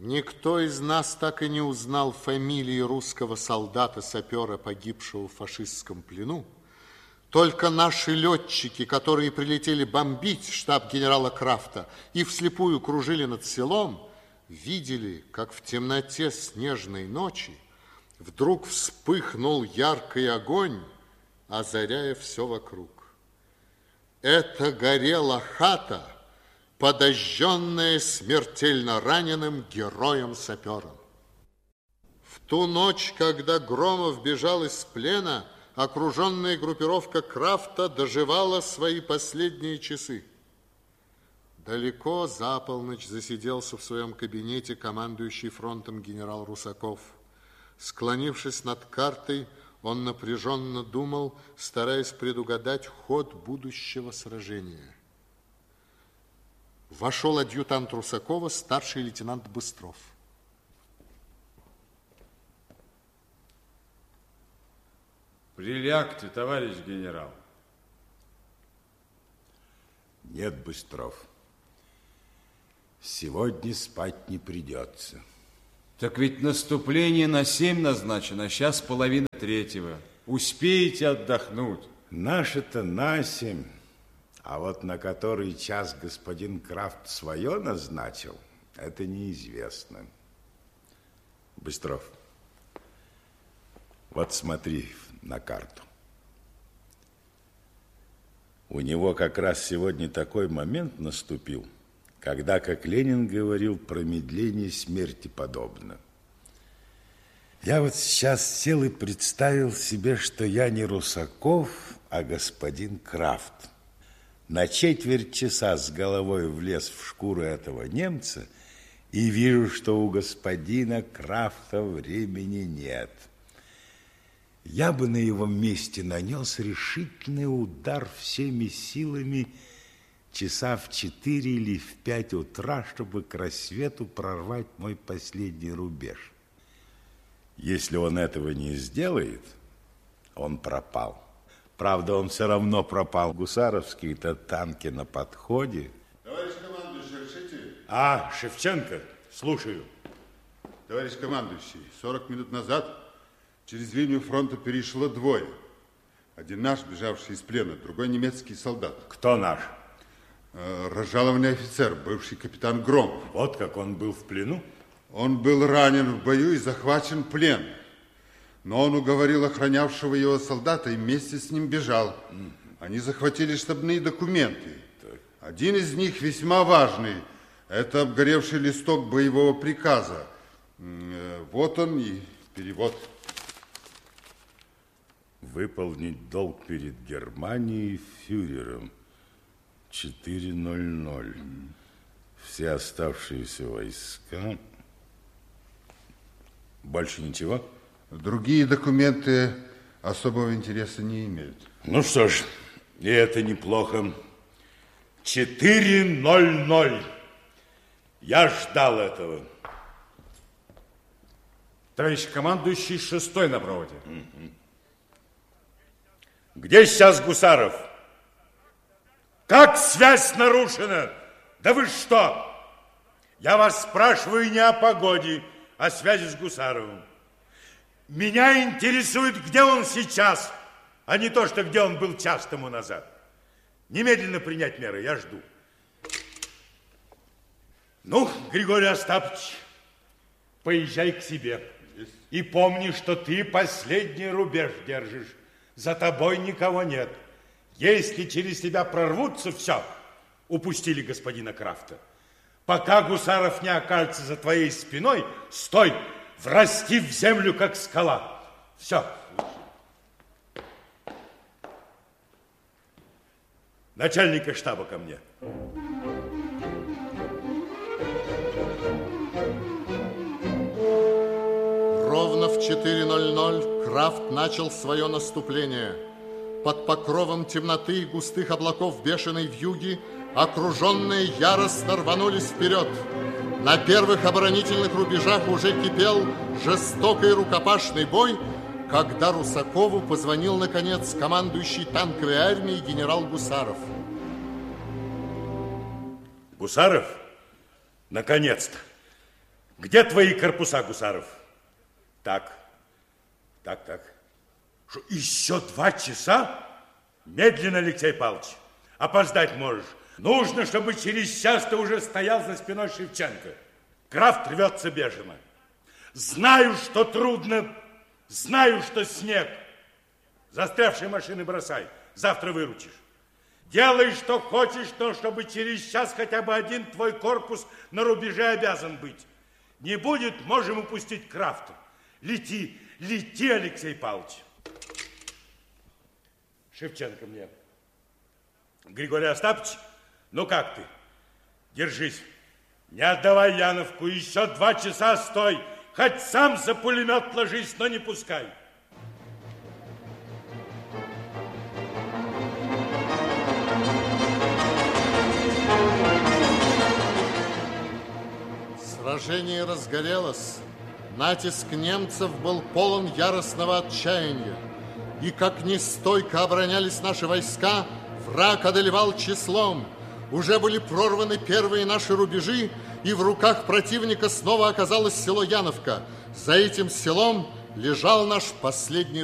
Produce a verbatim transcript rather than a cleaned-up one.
Никто из нас так и не узнал фамилии русского солдата-сапера, погибшего в фашистском плену. Только наши летчики, которые прилетели бомбить штаб генерала Крафта и вслепую кружили над селом, видели, как в темноте снежной ночи вдруг вспыхнул яркий огонь, озаряя все вокруг. Это горела хата, подожженная смертельно раненым героем-сапером. В ту ночь, когда Громов бежал из плена, окруженная группировка Крафта доживала свои последние часы. Далеко за полночь засиделся в своем кабинете командующий фронтом генерал Русаков. Склонившись над картой, он напряженно думал, стараясь предугадать ход будущего сражения. Вошел адъютант Русакова, старший лейтенант Быстров. Прилягте, товарищ генерал. Нет, Быстров. Сегодня спать не придется. Так ведь наступление на семь назначено, а сейчас половина третьего. Успеете отдохнуть. Наше-то на семь, а вот на который час господин Крафт свое назначил, это неизвестно. Быстров, вот смотри на карту. У него как раз сегодня такой момент наступил, когда, как Ленин говорил, промедление смерти подобно. Я вот сейчас сел и представил себе, что я не Русаков, а господин Крафт. На четверть часа с головой влез в шкуру этого немца и вижу, что у господина Крафта времени нет. Я бы на его месте нанес решительный удар всеми силами часа в четыре или в пять утра, чтобы к рассвету прорвать мой последний рубеж. Если он этого не сделает, он пропал. Правда, он все равно пропал. Гусаровские-то танки на подходе. Товарищ командующий, решите? А, Шевченко, слушаю. Товарищ командующий, сорок минут назад через линию фронта перешло двое. Один наш, бежавший из плена, другой немецкий солдат. Кто наш? Э, разжалованный офицер, бывший капитан Громов. Вот как он был в плену? Он был ранен в бою и захвачен в плен. Но он уговорил охранявшего его солдата и вместе с ним бежал. Они захватили штабные документы. Один из них весьма важный. Это обгоревший листок боевого приказа. Вот он и перевод. Выполнить долг перед Германией фюрером. четыре ноль ноль. Все оставшиеся войска. Больше ничего? Другие документы особого интереса не имеют. Ну что ж, и это неплохо. четыре ноль ноль. Я ждал этого. Товарищ командующий, шестой на проводе. Где сейчас Гусаров? Как связь нарушена? Да вы что? Я вас спрашиваю не о погоде, а о связи с Гусаровым. Меня интересует, где он сейчас, а не то, что где он был час тому назад. Немедленно принять меры, я жду. Ну, Григорий Остапович, поезжай к себе. И помни, что ты последний рубеж держишь. За тобой никого нет. Если через тебя прорвутся, все, упустили господина Крафта. Пока Гусаров не окажется за твоей спиной, стой, врасти в землю, как скала. Все. Начальника штаба ко мне. Ровно в четыре ноль ноль Крафт начал свое наступление. Под покровом темноты и густых облаков бешеной вьюги окруженные яростно рванулись вперед. На первых оборонительных рубежах уже кипел жестокий рукопашный бой, когда Русакову позвонил, наконец, командующий танковой армией генерал Гусаров. Гусаров? Наконец-то. Где твои корпуса, гусаров? Так, так, так. Что, еще два часа? Медленно, Алексей Павлович. Опоздать можешь. Нужно, чтобы через час ты уже стоял за спиной Шевченко. Крафт рвется бешено. Знаю, что трудно, знаю, что снег. Застрявшие машины бросай, завтра выручишь. Делай, что хочешь, но чтобы через час хотя бы один твой корпус на рубеже обязан быть. Не будет, можем упустить Крафта. Лети, лети, Алексей Павлович. Шевченко мне. Григорий Остапович, ну как ты? Держись. Не отдавай Яновку, еще два часа стой. Хоть сам за пулемет ложись, но не пускай. Сражение разгорелось. Натиск немцев был полон яростного отчаяния. И как нестойко оборонялись наши войска, враг одолевал числом. Уже были прорваны первые наши рубежи, и в руках противника снова оказалось село Яновка. За этим селом лежал наш последний